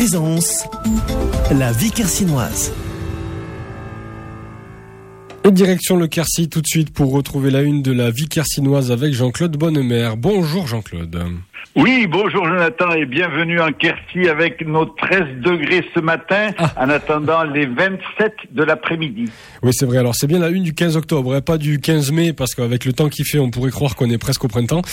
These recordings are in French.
Présence, la vie quercinoise. Et direction le Quercy tout de suite pour retrouver la une de la vie quercinoise avec Jean-Claude Bonnemer. Bonjour Jean-Claude. Oui, bonjour Jonathan et bienvenue en Quercy avec nos 13 degrés ce matin en attendant les 27 de l'après-midi. Oui, c'est vrai. Alors, c'est bien la une du 15 octobre, pas du 15 mai, parce qu'avec le temps qu'il fait, on pourrait croire qu'on est presque au printemps.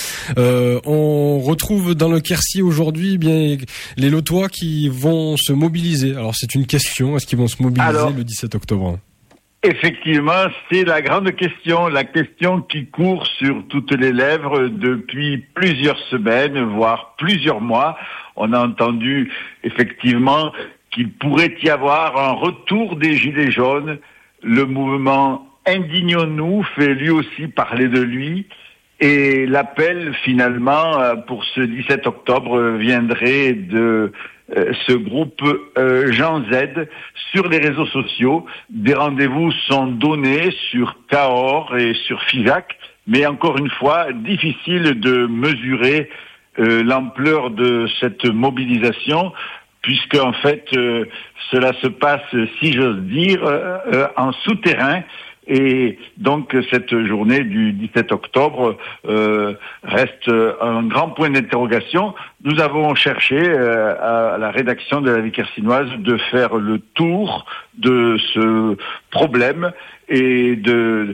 On retrouve dans le Quercy aujourd'hui, bien, les Lotois qui vont se mobiliser. Alors, c'est une question. Est-ce qu'ils vont se mobiliser le 17 octobre? Effectivement, c'est la grande question, la question qui court sur toutes les lèvres depuis plusieurs semaines, voire plusieurs mois. On a entendu effectivement qu'il pourrait y avoir un retour des Gilets jaunes. Le mouvement Indignons-nous fait lui aussi parler de lui. Et l'appel finalement pour ce 17 octobre viendrait de ce groupe Jean Z sur les réseaux sociaux. Des rendez-vous sont donnés sur Cahors et sur Figeac, mais encore une fois, difficile de mesurer l'ampleur de cette mobilisation, puisque en fait cela se passe, si j'ose dire, en souterrain. Et donc cette journée du 17 octobre reste un grand point d'interrogation. Nous avons cherché à la rédaction de la vie quercinoise de faire le tour de ce problème et de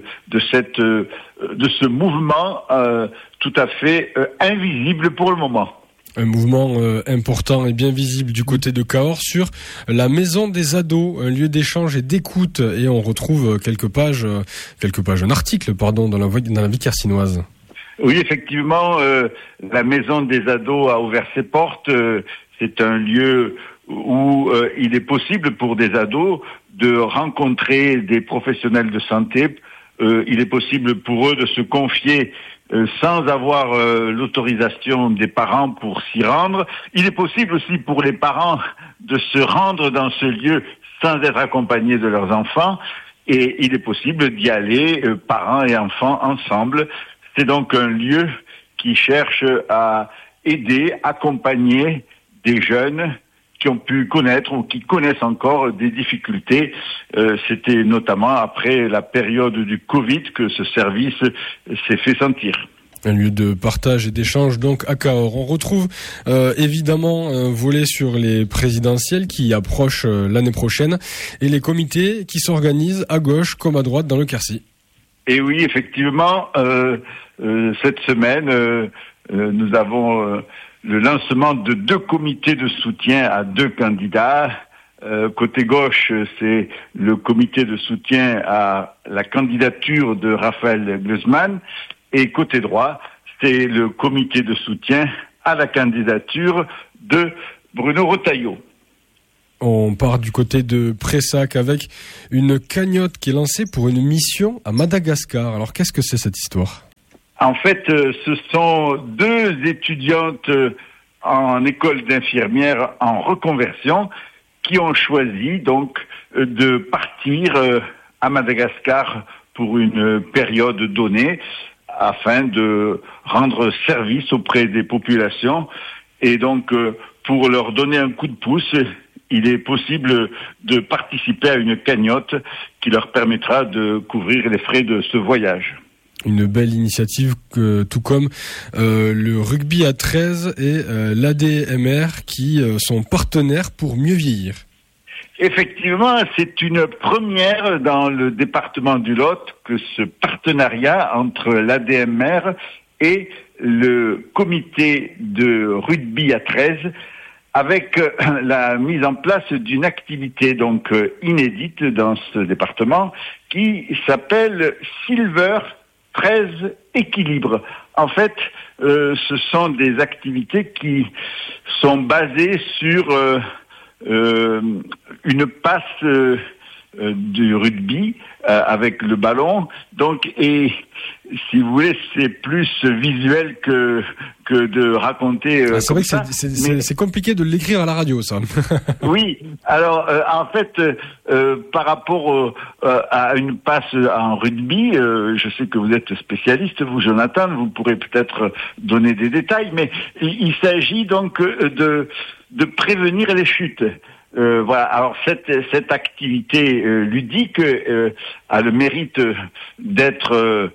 ce mouvement tout à fait invisible pour le moment. Un mouvement important et bien visible du côté de Cahors sur la Maison des Ados, un lieu d'échange et d'écoute. Et on retrouve un article, dans la vie quercinoise. Oui, effectivement, la Maison des Ados a ouvert ses portes. C'est un lieu où il est possible pour des ados de rencontrer des professionnels de santé. Il est possible pour eux de se confier sans avoir l'autorisation des parents pour s'y rendre. Il est possible aussi pour les parents de se rendre dans ce lieu sans être accompagnés de leurs enfants. Et il est possible d'y aller, parents et enfants ensemble. C'est donc un lieu qui cherche à aider, accompagner des jeunes qui ont pu connaître ou qui connaissent encore des difficultés. C'était notamment après la période du Covid que ce service s'est fait sentir. Un lieu de partage et d'échange donc à Cahors. On retrouve évidemment un volet sur les présidentielles qui approchent l'année prochaine et les comités qui s'organisent à gauche comme à droite dans le Quercy. Et oui, effectivement, cette semaine, nous avons le lancement de 2 comités de soutien à 2 candidats. Côté gauche, c'est le comité de soutien à la candidature de Raphaël Glucksmann. Et côté droit, c'est le comité de soutien à la candidature de Bruno Retailleau. On part du côté de Pressac avec une cagnotte qui est lancée pour une mission à Madagascar. Alors qu'est-ce que c'est cette histoire ? En fait, ce sont 2 étudiantes en école d'infirmière en reconversion qui ont choisi donc de partir à Madagascar pour une période donnée afin de rendre service auprès des populations. Et donc, pour leur donner un coup de pouce, il est possible de participer à une cagnotte qui leur permettra de couvrir les frais de ce voyage. Une belle initiative, tout comme le rugby à 13 et l'ADMR qui sont partenaires pour mieux vieillir. Effectivement, c'est une première dans le département du Lot que ce partenariat entre l'ADMR et le comité de rugby à 13 avec la mise en place d'une activité donc inédite dans ce département qui s'appelle Silver 13 Équilibre. En fait, ce sont des activités qui sont basées sur une passe du rugby avec le ballon. Donc, et si vous voulez, c'est plus visuel que de raconter. C'est vrai que c'est compliqué de l'écrire à la radio, ça. Oui. Alors, en fait, par rapport à une passe en rugby, je sais que vous êtes spécialiste, vous, Jonathan, vous pourrez peut-être donner des détails, mais il s'agit donc de prévenir les chutes. Voilà. Alors cette activité ludique a le mérite d'être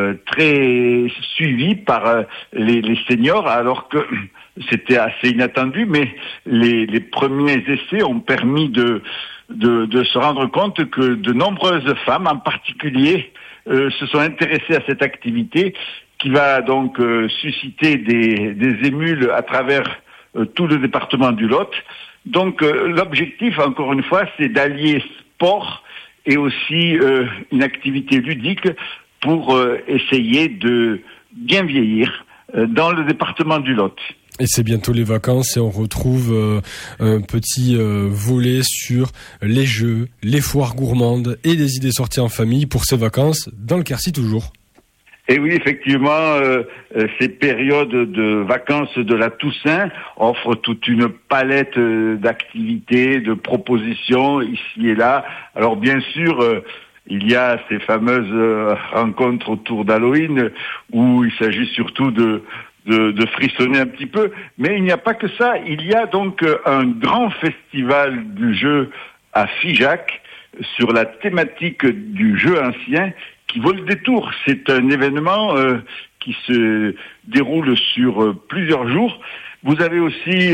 très suivie par les seniors, alors que c'était assez inattendu, mais les premiers essais ont permis de se rendre compte que de nombreuses femmes, en particulier, se sont intéressées à cette activité qui va donc susciter des émules à travers tout le département du Lot. Donc l'objectif, encore une fois, c'est d'allier sport et aussi une activité ludique pour essayer de bien vieillir dans le département du Lot. Et c'est bientôt les vacances et on retrouve un petit volet sur les jeux, les foires gourmandes et les idées sorties en famille pour ces vacances dans le Quercy toujours. Et oui, effectivement, ces périodes de vacances de la Toussaint offrent toute une palette d'activités, de propositions ici et là. Alors bien sûr, il y a ces fameuses rencontres autour d'Halloween où il s'agit surtout de frissonner un petit peu. Mais il n'y a pas que ça. Il y a donc un grand festival du jeu à Figeac sur la thématique du jeu ancien qui vaut le détour. C'est un événement qui se déroule sur plusieurs jours. Vous avez aussi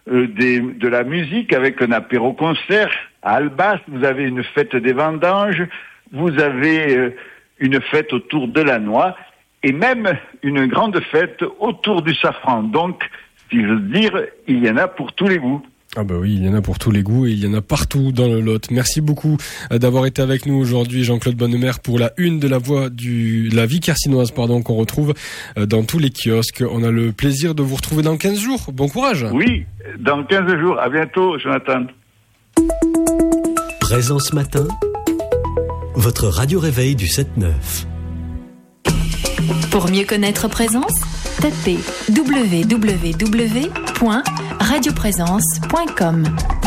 de la musique avec un apéro-concert à Albas. Vous avez une fête des vendanges. Vous avez une fête autour de la noix et même une grande fête autour du safran. Donc, si je veux dire, il y en a pour tous les goûts. Ah bah oui, il y en a pour tous les goûts et il y en a partout dans le Lot. Merci beaucoup d'avoir été avec nous aujourd'hui, Jean-Claude Bonnemer, pour la une de la voix la vie quercinoise, qu'on retrouve dans tous les kiosques. On a le plaisir de vous retrouver dans 15 jours. Bon courage. Oui, dans 15 jours. À bientôt, Jonathan. Présence matin, votre radio réveil du 7-9. Pour mieux connaître Présence, tapez www.radioprésence.com.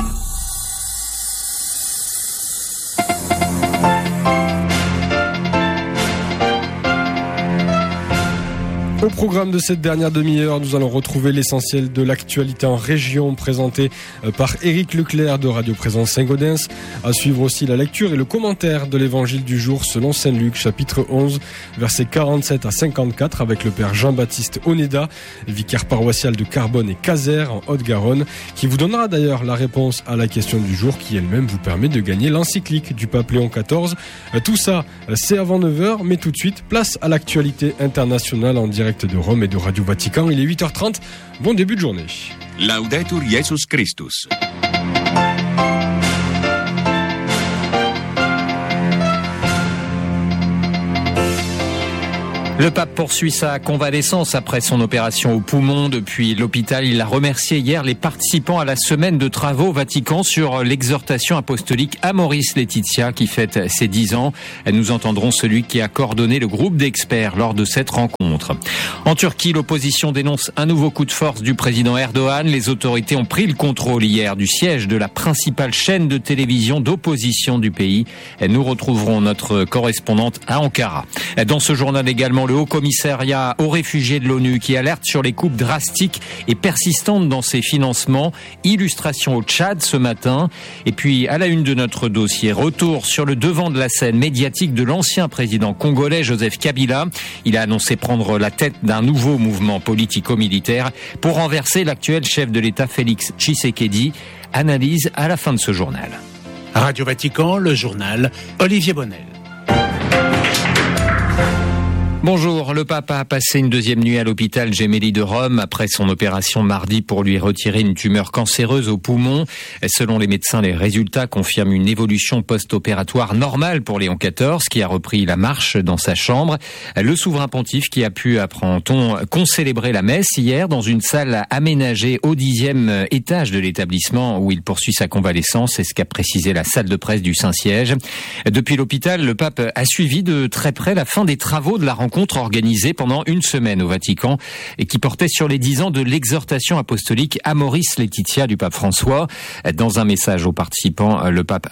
Au programme de cette dernière demi-heure, nous allons retrouver l'essentiel de l'actualité en région présenté par Éric Leclerc de Radio Présence Saint-Gaudens. À suivre aussi la lecture et le commentaire de l'évangile du jour selon Saint Luc, chapitre 11, versets 47 à 54 avec le père Jean-Baptiste Oneda, vicaire paroissial de Carbone et Caser en Haute-Garonne, qui vous donnera d'ailleurs la réponse à la question du jour qui elle-même vous permet de gagner l'encyclique du pape Léon XIV. Tout ça, c'est avant 9h, mais tout de suite, place à l'actualité internationale en direct de Rome et de Radio Vatican. Il est 8h30. Bon début de journée. Laudetur Jesus Christus. Le pape poursuit sa convalescence après son opération au poumon. Depuis l'hôpital, il a remercié hier les participants à la semaine de travaux au Vatican sur l'exhortation apostolique Amoris Laetitia qui fête ses 10 ans. Nous entendrons celui qui a coordonné le groupe d'experts lors de cette rencontre. En Turquie, l'opposition dénonce un nouveau coup de force du président Erdogan. Les autorités ont pris le contrôle hier du siège de la principale chaîne de télévision d'opposition du pays. Nous retrouverons notre correspondante à Ankara. Dans ce journal également, le Haut-Commissariat aux réfugiés de l'ONU qui alerte sur les coupes drastiques et persistantes dans ses financements. Illustration au Tchad ce matin. Et puis, à la une de notre dossier, retour sur le devant de la scène médiatique de l'ancien président congolais Joseph Kabila. Il a annoncé prendre la tête d'un nouveau mouvement politico-militaire pour renverser l'actuel chef de l'État Félix Tshisekedi. Analyse à la fin de ce journal. Radio Vatican, le journal, Olivier Bonnel. Bonjour, le pape a passé une deuxième nuit à l'hôpital Gemelli de Rome après son opération mardi pour lui retirer une tumeur cancéreuse au poumon. Selon les médecins, les résultats confirment une évolution post-opératoire normale pour Léon XIV qui a repris la marche dans sa chambre. Le souverain pontife qui a pu, apprend-on, concélébrer la messe hier dans une salle aménagée au 10e étage de l'établissement où il poursuit sa convalescence. C'est ce qu'a précisé la salle de presse du Saint-Siège. Depuis l'hôpital, le pape a suivi de très près la fin des travaux de la rencontre organisée pendant une semaine au Vatican et qui portait sur les 10 ans de l'exhortation apostolique Amoris Laetitia du pape François. Dans un message aux participants, le pape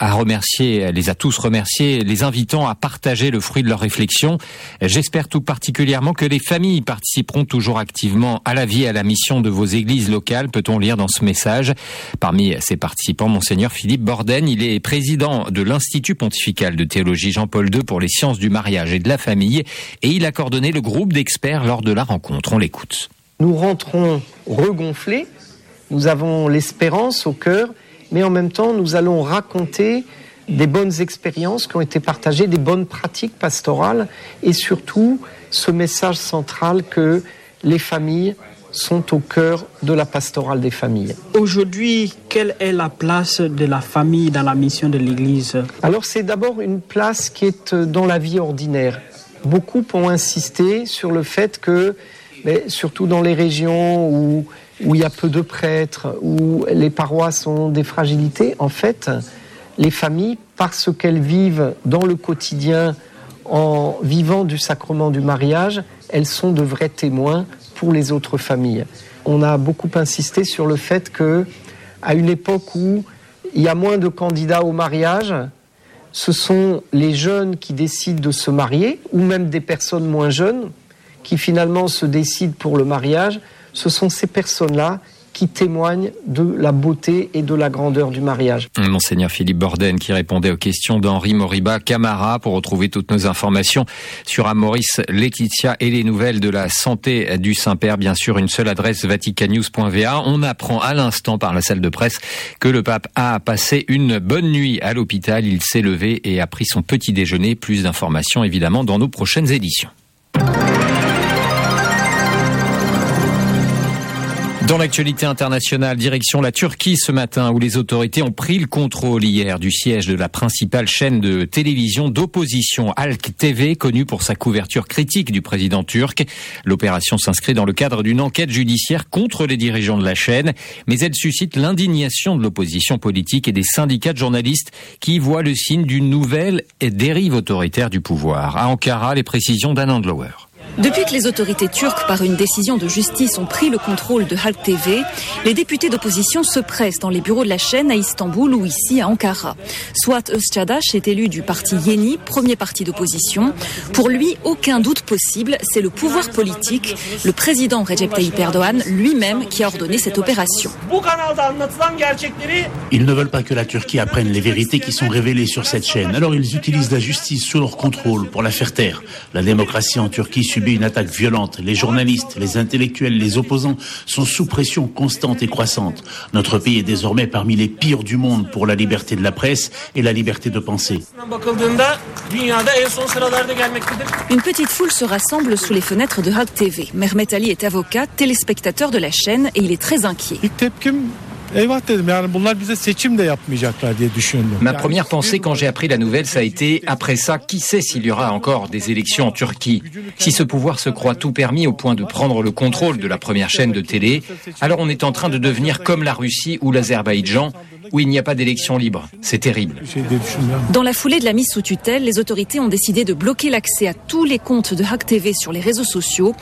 les a tous remerciés, les invitant à partager le fruit de leur réflexion. J'espère tout particulièrement que les familles participeront toujours activement à la vie et à la mission de vos églises locales, peut-on lire dans ce message. Parmi ces participants, Monseigneur Philippe Borden, il est président de l'Institut pontifical de théologie Jean-Paul II pour les sciences du mariage et de la famille et il a coordonné le groupe d'experts lors de la rencontre. On l'écoute. Nous rentrons regonflés, nous avons l'espérance au cœur, mais en même temps nous allons raconter des bonnes expériences qui ont été partagées, des bonnes pratiques pastorales et surtout ce message central que les familles sont au cœur de la pastorale des familles. Aujourd'hui, quelle est la place de la famille dans la mission de l'Église ? Alors c'est d'abord une place qui est dans la vie ordinaire. Beaucoup ont insisté sur le fait que, surtout dans les régions où il y a peu de prêtres, où les paroisses ont des fragilités, en fait, les familles, parce qu'elles vivent dans le quotidien en vivant du sacrement du mariage, elles sont de vrais témoins pour les autres familles. On a beaucoup insisté sur le fait que, à une époque où il y a moins de candidats au mariage, ce sont les jeunes qui décident de se marier, ou même des personnes moins jeunes qui finalement se décident pour le mariage. Ce sont ces personnes-là qui témoignent de la beauté et de la grandeur du mariage. Monseigneur Philippe Borden qui répondait aux questions d'Henri Moriba Camara. Pour retrouver toutes nos informations sur Amoris Laetitia et les nouvelles de la santé du Saint-Père, bien sûr, une seule adresse, vaticannews.va. On apprend à l'instant par la salle de presse que le pape a passé une bonne nuit à l'hôpital. Il s'est levé et a pris son petit déjeuner. Plus d'informations évidemment dans nos prochaines éditions. Dans l'actualité internationale, direction la Turquie ce matin où les autorités ont pris le contrôle hier du siège de la principale chaîne de télévision d'opposition Halk TV, connue pour sa couverture critique du président turc. L'opération s'inscrit dans le cadre d'une enquête judiciaire contre les dirigeants de la chaîne, mais elle suscite l'indignation de l'opposition politique et des syndicats de journalistes qui voient le signe d'une nouvelle dérive autoritaire du pouvoir. À Ankara, les précisions d'Anand Lower. Depuis que les autorités turques, par une décision de justice, ont pris le contrôle de Halk TV, les députés d'opposition se pressent dans les bureaux de la chaîne à Istanbul ou ici à Ankara. Suat Özçadaş est élu du parti Yeni, premier parti d'opposition. Pour lui, aucun doute possible, c'est le pouvoir politique, le président Recep Tayyip Erdoğan lui-même qui a ordonné cette opération. Ils ne veulent pas que la Turquie apprenne les vérités qui sont révélées sur cette chaîne. Alors ils utilisent la justice sous leur contrôle pour la faire taire. La démocratie en Turquie subit une attaque violente. Les journalistes, les intellectuels, les opposants sont sous pression constante et croissante. Notre pays est désormais parmi les pires du monde pour la liberté de la presse et la liberté de penser. Une petite foule se rassemble sous les fenêtres de Halk TV. Mehmet Ali est avocat, téléspectateur de la chaîne et il est très inquiet. Ma première pensée quand j'ai appris la nouvelle, ça a été, après ça, qui sait s'il y aura encore des élections en Turquie? Si ce pouvoir se croit tout permis au point de prendre le contrôle de la première chaîne de télé, alors on est en train de devenir comme la Russie ou l'Azerbaïdjan, où il n'y a pas d'élection libre. C'est terrible. Dans la foulée de la mise sous tutelle, les autorités ont décidé de bloquer l'accès à tous les comptes de Halk TV sur les réseaux sociaux.